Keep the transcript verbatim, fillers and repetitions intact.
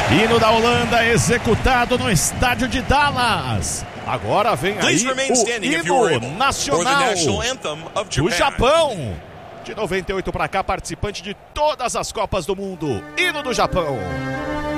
Hino da Holanda executado no estádio de Dallas. Agora vem aí o hino nacional do Japão. De noventa e oito para cá, participante de todas as Copas do Mundo. Hino do Japão.